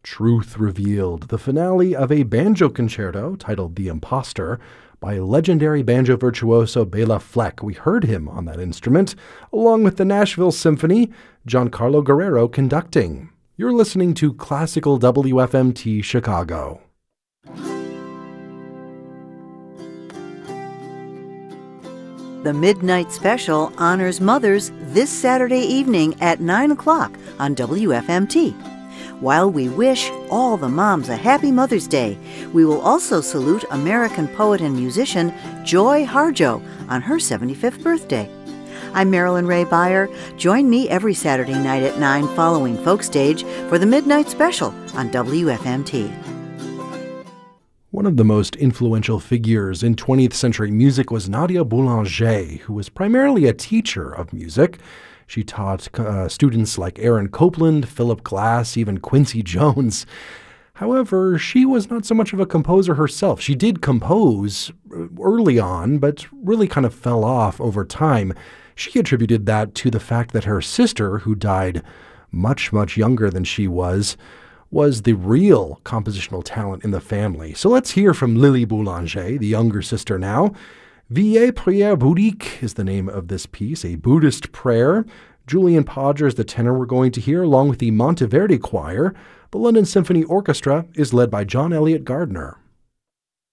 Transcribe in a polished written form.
Truth Revealed, the finale of a banjo concerto titled The Imposter by legendary banjo virtuoso Bela Fleck. We heard him on that instrument, along with the Nashville Symphony, Giancarlo Guerrero conducting. You're listening to Classical WFMT Chicago. The Midnight Special honors mothers this Saturday evening at 9 o'clock on WFMT. While we wish all the moms a happy Mother's Day, we will also salute American poet and musician Joy Harjo on her 75th birthday. I'm Marilyn Ray Beyer. Join me every Saturday night at 9 following Folkstage for the Midnight Special on WFMT. One of the most influential figures in 20th century music was Nadia Boulanger, who was primarily a teacher of music. She taught students like Aaron Copland, Philip Glass, even Quincy Jones. However, she was not so much of a composer herself. She did compose early on, but really kind of fell off over time. She attributed that to the fact that her sister, who died much, much younger than she was the real compositional talent in the family. So let's hear from Lily Boulanger, the younger sister now. Vieille Prière Bouddhique is the name of this piece, a Buddhist prayer. Julian Podger is the tenor we're going to hear, along with the Monteverdi Choir. The London Symphony Orchestra is led by John Elliott Gardner.